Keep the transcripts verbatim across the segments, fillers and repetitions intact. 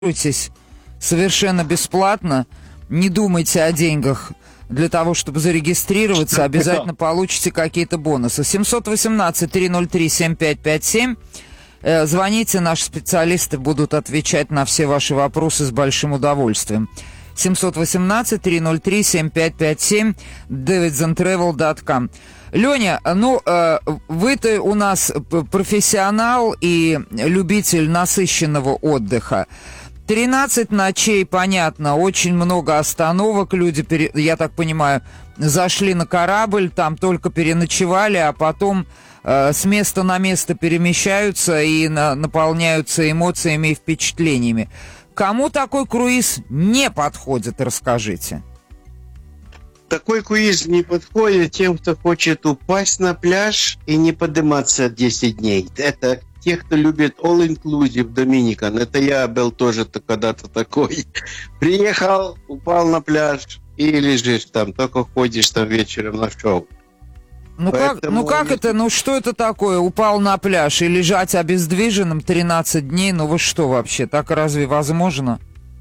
Регистрируйтесь совершенно бесплатно, не думайте о деньгах. Для того, чтобы зарегистрироваться, обязательно получите какие-то бонусы. семь один восемь три ноль три семь пять пять семь. Звоните, наши специалисты будут отвечать на все ваши вопросы с большим удовольствием. семь один восемь три ноль три семь пять пять семь, davidson travel точка com. Леня, ну, вы-то у нас профессионал и любитель насыщенного отдыха. тринадцать ночей, понятно, очень много остановок, люди, я так понимаю, зашли на корабль, там только переночевали, а потом э, с места на место перемещаются и на, наполняются эмоциями и впечатлениями. Кому такой круиз не подходит, расскажите. Такой круиз не подходит тем, кто хочет упасть на пляж и не подниматься десять дней. Это те, кто любит all-inclusive Dominican. Это я был тоже когда-то такой. Приехал, упал на пляж и лежишь там, только ходишь там вечером на шоу. Ну, Поэтому... как, ну как это, ну что это такое? Упал на пляж и лежать обездвиженным тринадцать дней? Ну вы что вообще, так разве возможно?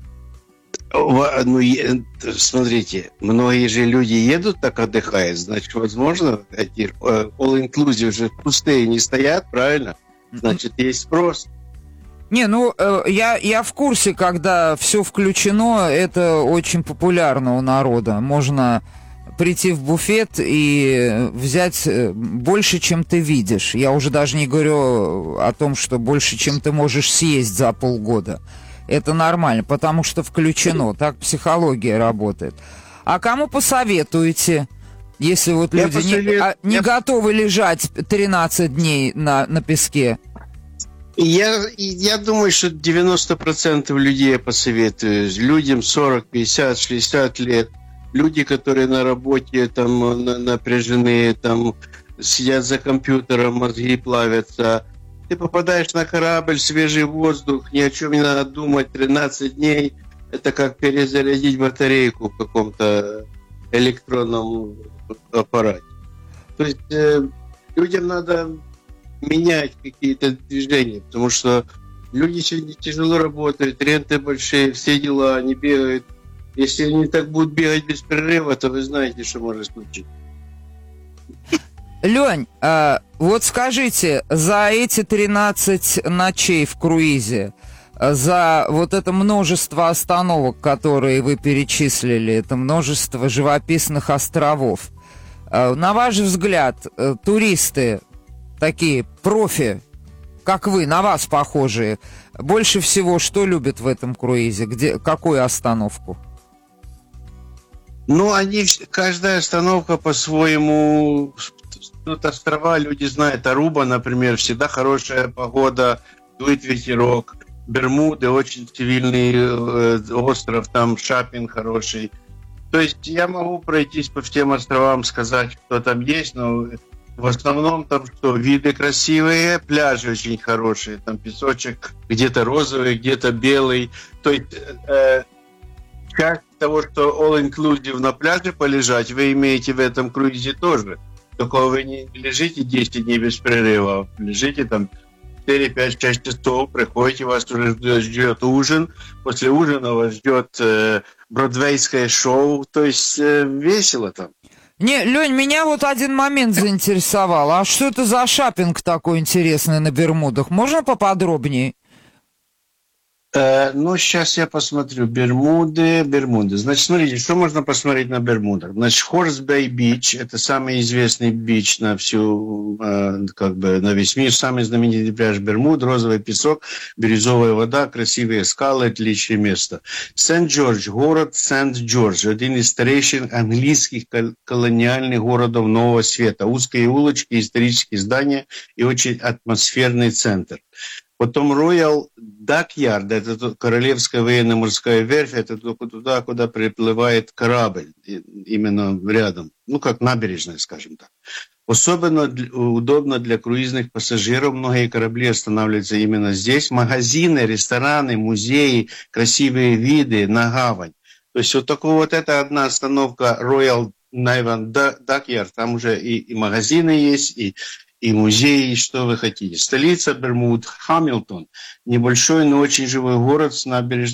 Ну, смотрите, многие же люди едут так отдыхают, значит, возможно, эти all-inclusive же пустые не стоят, правильно? Значит, есть спрос. Не, ну, э, я, я в курсе, когда все включено, это очень популярно у народа. Можно прийти в буфет и взять больше, чем ты видишь. Я уже даже не говорю о том, что больше, чем ты можешь съесть за полгода. Это нормально, потому что включено. Так психология работает. А кому посоветуете, если вот люди посовет... не, а, не я... готовы лежать тринадцать дней на, на песке? Я, я думаю, что девяносто процентов людей я посоветую. Людям сорок, пятьдесят, шестьдесят лет. Люди, которые на работе там напряжены, там сидят за компьютером, мозги плавятся. Ты попадаешь на корабль, свежий воздух, ни о чем не надо думать. тринадцать дней – это как перезарядить батарейку в каком-то электронном аппарате. То есть э, людям надо менять какие-то движения, потому что люди сегодня тяжело работают, ренты большие, все дела, они бегают. Если они так будут бегать без перерыва, то вы знаете, что может случиться. Лень, а, вот скажите, за эти тринадцать ночей в круизе, за вот это множество остановок, которые вы перечислили, это множество живописных островов, на ваш взгляд, туристы, такие профи, как вы, на вас похожие, больше всего что любят в этом круизе? Где, какую остановку? Ну, они, каждая остановка по-своему. Тут острова, люди знают. Аруба, например, всегда хорошая погода, дует ветерок. Бермуды, очень цивильный э, остров, там шопинг хороший. То есть я могу пройтись по всем островам, сказать, что там есть, но в основном там что, виды красивые, пляжи очень хорошие, там песочек где-то розовый, где-то белый. То есть э, часть того, что all-inclusive на пляже полежать, вы имеете в этом круизе тоже. Только вы не лежите десять дней без прерыва, лежите там четыре, пять, шесть часов, приходите, вас уже ждет ужин, после ужина вас ждет э, бродвейское шоу, то есть э, весело там. Не, Лень, меня вот один момент заинтересовал. А что это за шопинг такой интересный на Бермудах? Можно поподробнее? Э, ну, сейчас я посмотрю. Бермуды, Бермуды. Значит, смотрите, что можно посмотреть на Бермудах. Значит, Хорс-Бэй Бич, это самый известный бич на всю, э, как бы, на весь мир. Самый знаменитый пляж Бермуд, розовый песок, бирюзовая вода, красивые скалы, отличное место. Сент-Джордж, город Сент-Джордж, один из старейших английских колониальных городов Нового Света. Узкие улочки, исторические здания и очень атмосферный центр. Потом Royal Dockyard, это Королевская военно-морская верфь, это только туда, куда приплывает корабль, именно рядом, ну, как набережная, скажем так. Особенно удобно для круизных пассажиров, многие корабли останавливаются именно здесь. Магазины, рестораны, музеи, красивые виды на гавань. То есть вот такая вот это одна остановка Royal Navy Dockyard, там уже и, и магазины есть, и и музеи, что вы хотите. Столица Бермуд, Хамилтон. Небольшой, но очень живой город с набережной.